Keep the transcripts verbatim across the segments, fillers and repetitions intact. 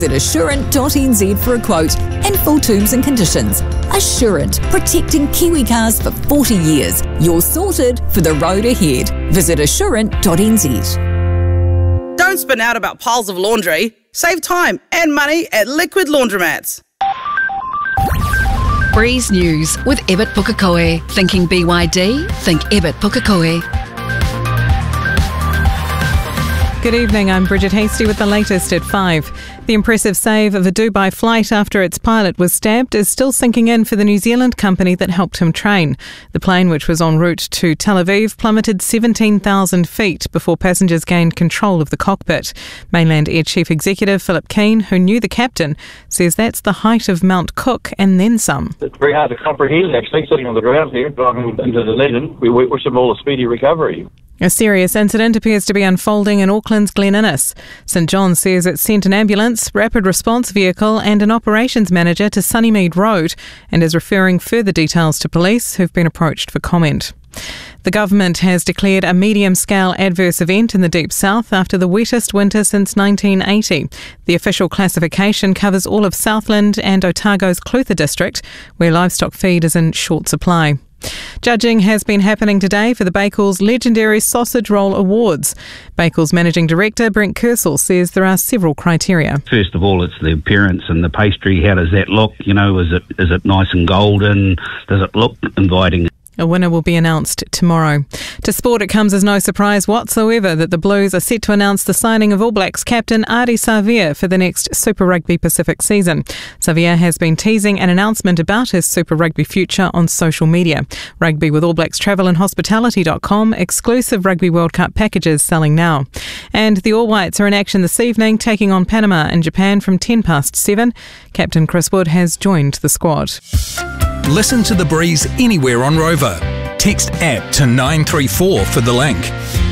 Visit assurant dot n z for a quote and full terms and conditions. Assurant, protecting Kiwi cars for forty years. You're sorted for the road ahead. Visit assurant dot n z. Don't spin out about piles of laundry. Save time and money at Liquid Laundromats. Breeze News with Ebert Pukekohe. Thinking B Y D? Think Ebert Pukekohe. Good evening, I'm Bridget Hasty with the latest at five. The impressive save of a Dubai flight after its pilot was stabbed is still sinking in for the New Zealand company that helped him train. The plane, which was en route to Tel Aviv, plummeted seventeen thousand feet before passengers gained control of the cockpit. Mainland Air Chief Executive Philip Keane, who knew the captain, says that's the height of Mount Cook and then some. It's very hard to comprehend, actually, sitting on the ground here, driving into the legend. We wish them all a speedy recovery. A serious incident appears to be unfolding in Auckland's Glen Innes. St John says it sent an ambulance, rapid response vehicle and an operations manager to Sunnymead Road and is referring further details to police who've been approached for comment. The government has declared a medium-scale adverse event in the Deep South after the wettest winter since nineteen eighty. The official classification covers all of Southland and Otago's Clutha district, where livestock feed is in short supply. Judging has been happening today for the Bakewell's Legendary Sausage Roll Awards. Bakewell's Managing Director Brent Kersell says there are several criteria. First of all, it's the appearance and the pastry. How does that look? You know, is it is it nice and golden? Does it look inviting? A winner will be announced tomorrow. To sport, it comes as no surprise whatsoever that the Blues are set to announce the signing of All Blacks captain Ardie Savea for the next Super Rugby Pacific season. Savea has been teasing an announcement about his Super Rugby future on social media. Rugby with All Blacks Travel and Hospitality dot com, exclusive Rugby World Cup packages selling now. And the All Whites are in action this evening, taking on Panama in Japan from ten past seven. Captain Chris Wood has joined the squad. Listen to The Breeze anywhere on Rover. Text app to nine three four for the link.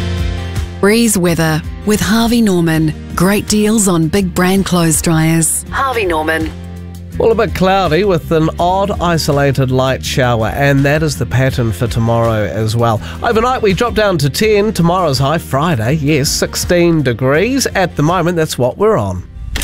Breeze weather with Harvey Norman. Great deals on big brand clothes dryers. Harvey Norman. Well, a bit cloudy with an odd isolated light shower, and that is the pattern for tomorrow as well. Overnight we drop down to ten. Tomorrow's high, Friday, yes, sixteen degrees. At the moment, that's what we're on.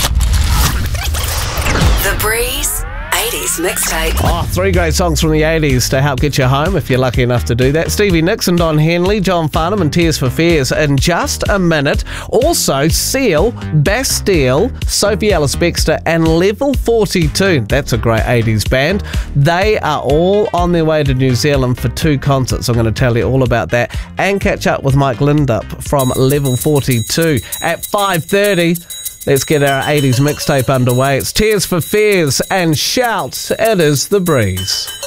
The Breeze eighties mixtape. Oh, three great songs from the eighties to help get you home if you're lucky enough to do that. Stevie Nicks and Don Henley, John Farnham and Tears for Fears in just a minute. Also, Seal, Bastille, Sophie Ellis-Bextor and Level forty-two. That's a great eighties band. They are all on their way to New Zealand for two concerts. I'm going to tell you all about that and catch up with Mike Lindup from Level forty-two at five thirty. Let's get our eighties mixtape underway. It's Tears for Fears and Shout. It is The Breeze.